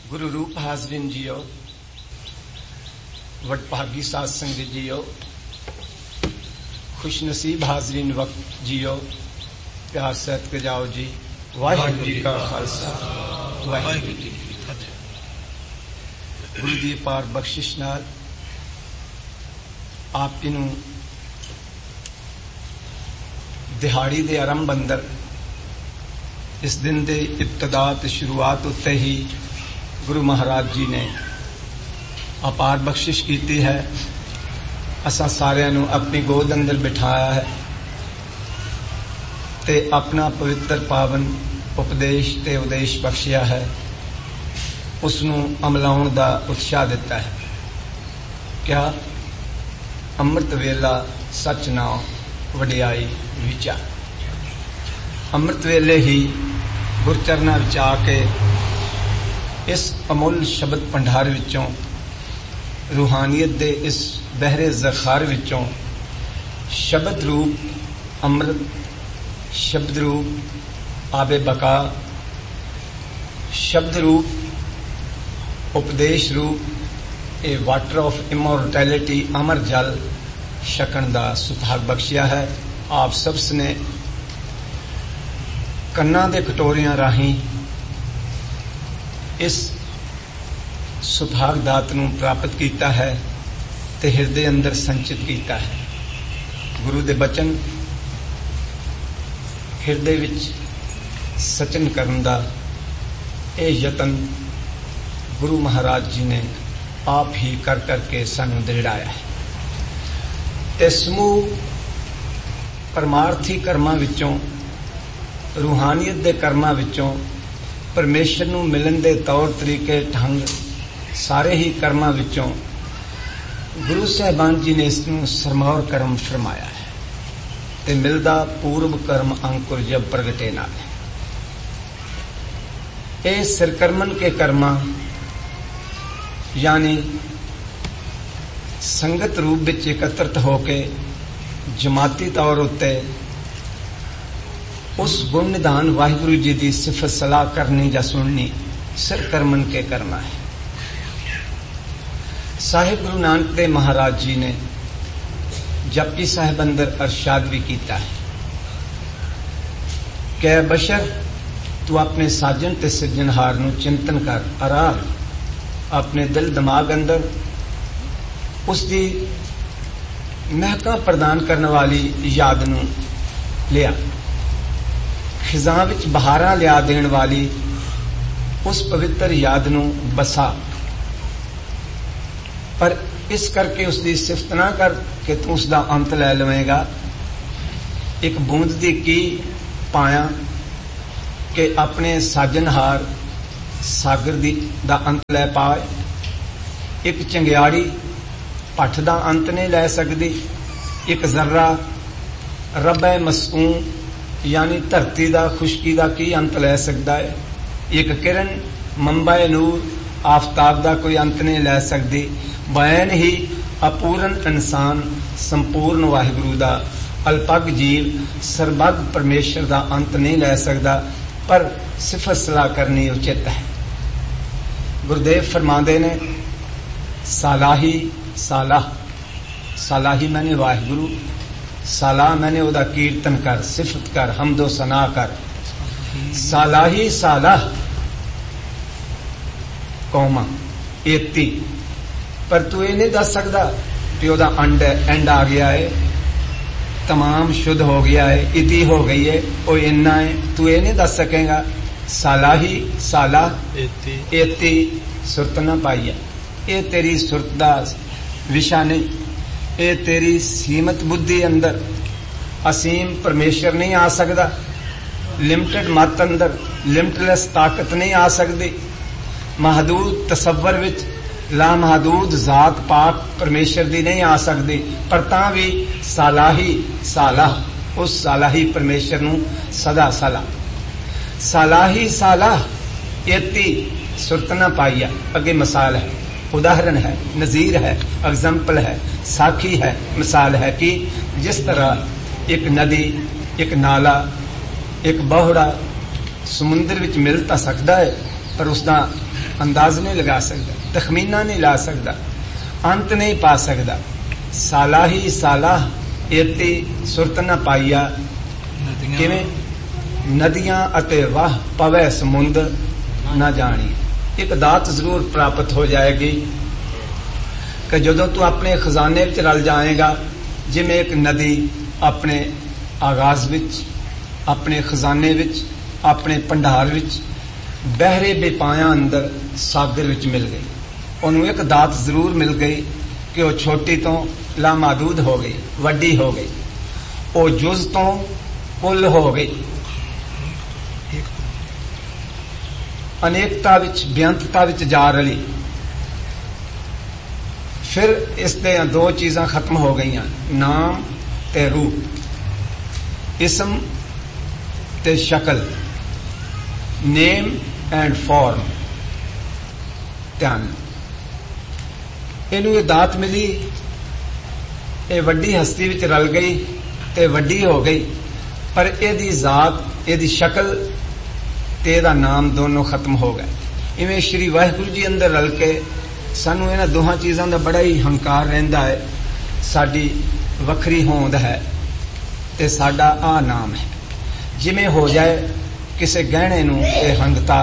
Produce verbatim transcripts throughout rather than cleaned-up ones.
गुरु रूप हाजरीन जियो, वडभागी साध संगत जियो, खुश नसीब हाजरीन वक्त जियो, प्यार सहित के जाओ जी। वाहिगुरू जी का खालसा, वाहिगुरू जी की फतेह। गुरु दी पार बख्शिश नाल आप इनू दिहाड़ी दे आरंभ अंदर इस दिन दे इब्तदा ते शुरुआत उत्ते ही गुरु महाराज जी ने अपार बख्शिश की है। असा सारिਆਂ ਨੂੰ अपनी गोद अंदर बिठाया है ते अपना पवित्र पावन उपदेश ते उदेश बख्शिया है, उसनों अमलाउण दा उत्साह दिता है। क्या अमृत वेला सच नाम वडियाई विचार। अमृत वेले ही गुरचरना विच आके इस अमुल शब्द भंडार विचों रूहानियत दे इस बहरे ज़खार विचों शब्द रूप अमृत, शब्द रूप आबे बका, शब्द रूप उपदेश रूप ए वाटर ऑफ इमोर्टैलिटी अमर जल छकण दा सुभाग बख्शिया है। आप सब ने कन्ना दे कटोरियां राही इस सुभाग दात नूं प्राप्त किया है ते हृदय अंदर संचित किया है। गुरु दे बचन हृदय विच सचन करन दा ए यतन गुरु महाराज जी ने आप ही कर करके सानू दृढ़ाया है। ते समूह परमार्थी कर्मां विचों, रूहानियत दे कर्मां विचों परमेश्वर नूं मिलन दे तौर तरीके ढंग सारे ही कर्मां विचों गुरु साहिबान जी ने इसनूं सरमौर कर्म फरमाया है ते मिलदा पूर्व कर्म अंकुर जब प्रगटे नाल। ए सिरकर्मन के कर्मा यानी संगत रूप विच एकत्रित होके जमाती तौर उत्ते उस गुण निधान वाहिगुरु जी की सिफत सलाह करनी या सुननी सिर कर्मन के करना है। साहिब गुरु नानक देव महाराज जी ने जपजी साहिब अंदर अरशाद भी किया है, कै बशर तू अपने साजन ते सिरजनहार नूं चिंतन कर, आराम अपने दिल दिमाग अंदर उसकी महका प्रदान करने वाली याद नूं लिया, खिजां विच बहारां लिया देण वाली उस पवित्र याद नूं बसा। पर इस करके उसकी सिफत ना कर कि तू उसका अंत लै लवेगा। एक बूंद दी की पाया कि अपने साजनहार सागर दी दा अंत लै पाए। एक चंगियाड़ी भट्ठ दा अंत नहीं लै सकदी। एक जर्रा रब्बे मसूम यानी धरती दा खुशकी दा की अंत लै सकदा है। एक किरण मंबाए नूर आफताब दा कोई अंत नहीं लै सकदी। बैन ही अपूर्ण इंसान संपूर्ण वाहिगुरु दा अल्पग जीव सरबग परमेश्वर दा अंत नहीं लै सकदा। पर सिफत सलाह करनी उचित है। गुरुदेव फरमांदे ने सालाही सालाह, सालाही मैंने वाहिगुरु, सालाह मैंने उदा कीर्तन कर, सिफत कर, हमदो सना कर। सालाही सालाह कौमा एती, पर तू ये नहीं दस सकता कि उदा अंड एंड आ गया है, तमाम शुद्ध हो गया है, इति हो गई है, वो इन्ना है, तू ये नहीं दस सकेगा। सालाही सालाह एती, एती सुरत ना पाई है। ये तेरी सुरत दा विशा नहीं, ये तेरी सीमित बुद्धि अंदर असीम परमेश्वर नहीं आ सकता। लिमिटेड मत अंदर लिमिटलेस ताकत नहीं आ सकती। महदूद तसव्वर विच ला महदूद जात पाक परमेश्वर दी नहीं आ सकती। पर तां भी सालाही सालाह उस सालाही परमेश्वर नूं सदा सला। सालाही सालाह एती सुरत ना पाईया। अगे मिसाल है, उदाहरण है, नजीर है, एग्जाम्पल है, साखी है, मिसाल है कि जिस तरह एक नदी, एक नाला, एक बहुड़ा समुद्र विच मिल तां सकदा है, पर उसका अंदाज नहीं लगा सकता, तखमीना नहीं ला सकता, अंत नहीं पा सकता। साला ही साला एती सुरत न पाईया, किवें नदियां अते वाह पवै समुंद न जानी। एक दात जरूर प्राप्त हो जाएगी कि जदों तू अपने खजाने विच रल जाएगा, जिवें एक नदी अपने आगाज विच, अपने खजाने विच, अपने भंडार विच बहरे बेपाया अंदर सागर विच मिल गई। उन्होंने एक दात जरूर मिल गई कि वह छोटी तो लामादूद हो गई, वड्डी हो गई, वो जुज तो कुल हो गई, अनेकता विच बेअंतता विच जा रली। फिर इस दे दो चीज़ां खत्म हो गई, नाम ते रूप, इसम ते शक्ल, नेम एंड फॉर्म। ध्यान, इनू ये दात मिली, ये वड्डी हस्ती विच रल गई ते वड्डी हो गई, पर एदी जात, एदी शक्ल ते एदा नाम दोनों खत्म हो गए। इवें श्री वाहिगुरु जी अंदर रल के सानू इन्हां दोहां चीज़ां दा बड़ा ही हंकार रहिंदा है। साडी वखरी होंद है ते साडा आ नाम है। जिवें हो जाए किसे गहणे नूं ते हंगता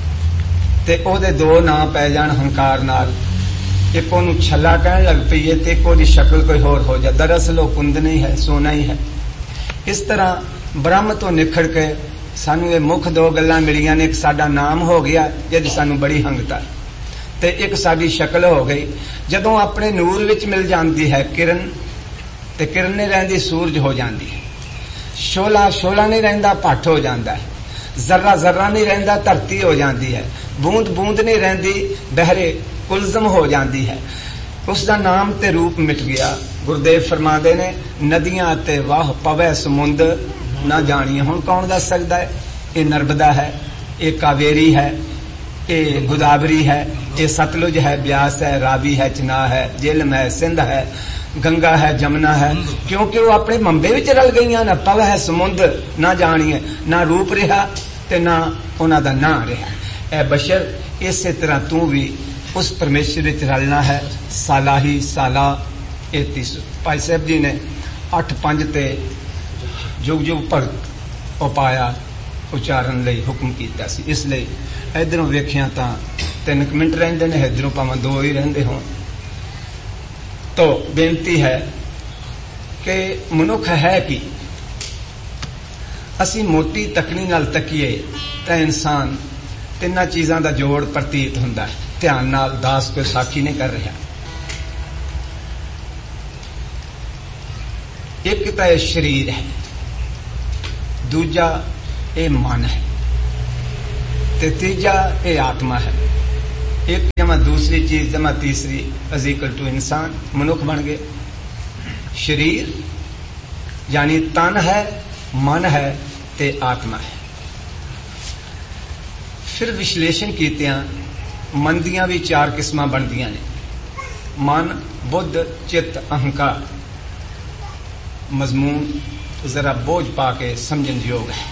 ते ओहदे दो नाम पै जाण हंकार नाल, एक ओनू छला कहण लग पईए ते एक ओहदी शक्ल कोई होर हो जाए, दरअसल वो कुंद नहीं है, सोना ही है। इस तरह ब्रह्म तो निखड़ के सानू ये मुख दो गल्लां मिलियां ने, एक साडा नाम हो गया जिहदी सानू बड़ी हंगता ते एक साडी शक्ल हो गई। जदों अपने नूर विच मिल जाती है किरण, ते किरण नहीं रहिंदी सूरज हो जाती है, शोला शोला नहीं रहिंदा भट्ट हो जाता है, जर्रा जर्रा नहीं रहिंदा धरती हो जाती है, बूंद बूंद नहीं रहिंदी बहरे कुलजम हो जाती है। उसका नाम ते रूप मिट गया। गुरुदेव फरमाते ने नदियां ते वाह पवै समुंद ना जानिए। हुण कौन दस सकता है? ये नर्मदा है, ये कावेरी है, ये गोदावरी है, ये सतलुज है, ब्यास है, रावी है, चना है, झेलम है, सिंध है, गंगा है, जमुना है, क्योंकि वो अपने मंबे विच रल गई ना। पव है समुंद ना जानिए, ना रूप रहा ते ना उन्हां दा नां रहा। ए बशर, इसे तरह तू भी उस परमेश्वर विच रलना है। साला ही साला एती सुरत। भाई साहब जी ने अठ पंज ते जुग जुग भगत उपाया उचारण लई हुक्म कीता सी। इसलिए इधरों वेखिया तां तीन मिनट रहिंदे ने, इधरों भावें दो ही रहिंदे होण। तो बेनती है कि मनुख है कि असी मोटी तकनी नाल तकीए तां इंसान तिन्हां चीज़ां दा जोड़ प्रतीत हुंदा है। ध्यान नाल दास कोई साखी नहीं कर रहा। एक तो यह शरीर है, दूजा ये मन है, ते तीजा ये आत्मा है। एक जमा दूसरी चीज जमा तीसरी अजीकल टू इंसान, मनुख बन गए। शरीर यानी तन है, मन है ते आत्मा है। फिर विश्लेषण कीतियां मन दियां भी चार किस्मां बनदियां ने। मन, बुद्ध, चित्त, अहंकार। मजमून जरा बोझ पाके समझन योग है।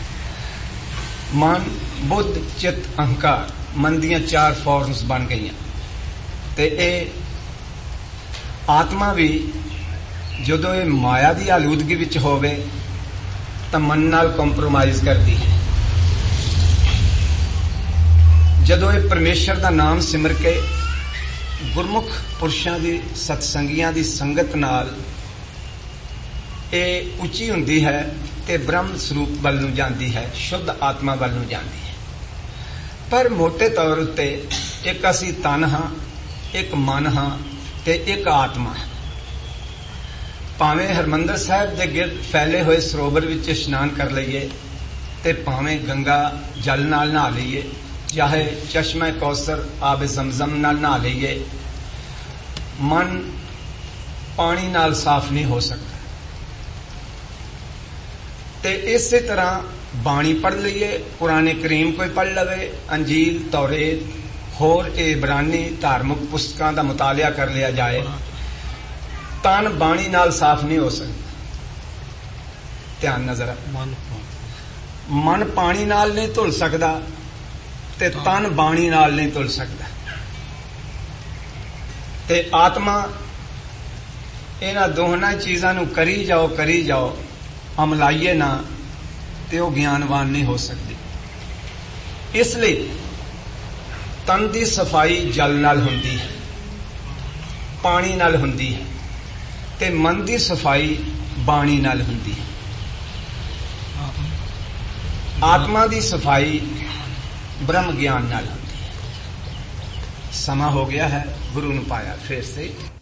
मन, बुद्ध, चित्त, अहंकार, मन दियां चार फॉर्म्स बन गई। ते ए आत्मा भी जदों ये माया की आलूदगी विच होवे तां मन नाल कंप्रोमाइज करती है। जदों ये परमेश्वर का नाम सिमर के गुरमुख पुरुषों की सत्संगियां की संगत नाल ये उची हुंदी है ते ब्रह्म स्वरूप वल नूं जांदी है, शुद्ध आत्मा वल नूं जांदी है। पर मोटे तौर उत्ते एक असी तन हां, एक मन हां ते एक आत्मा है। भावें हरमंदर साहिब दे गिरद फैले हुए सरोवर विच इशनान कर लईए ते भावें गंगा जल नाल नहा लईए, चाहे चश्मा कौसर आब जमजम नाल नहा लईए, मन पानी नाल साफ नहीं हो सकता। ते इस तरह बाणी पढ़ लीए, कुरान करीम कोई पढ़ लवे, अंजील, तौरेत, होर इबरानी धार्मिक पुस्तकां दा मुतालिया कर लिया जाए, तन बाणी नाल साफ नहीं हो सकता। ध्यान नजर मन मन पानी नाल नहीं धुल सकता, ਤੇ ਤਨ ਬਾਣੀ ਨਾਲ ਨਹੀਂ ਤੁਲ ਸਕਦਾ। ਤੇ ਆਤਮਾ ਇਹਨਾਂ ਦੋਹਾਂ ਚੀਜ਼ਾਂ ਨੂੰ ਕਰੀ ਜਾਓ ਕਰੀ ਜਾਓ, ਅਮਲਾਈਏ ਨਾ ਤੇ ਉਹ ਗਿਆਨਵਾਨ ਨਹੀਂ ਹੋ ਸਕਦੀ। ਇਸ ਲਈ ਤਨ ਦੀ ਸਫਾਈ ਜਲ ਨਾਲ ਹੁੰਦੀ ਹੈ, ਪਾਣੀ ਨਾਲ ਹੁੰਦੀ ਹੈ, ਤੇ ਮਨ ਦੀ ਸਫਾਈ ਬਾਣੀ ਨਾਲ ਹੁੰਦੀ ਹੈ। ਆਤਮਾ ਦੀ ਸਫਾਈ ब्रह्म ज्ञान नाल होती है। समा हो गया है, गुरु ने पाया फिर से।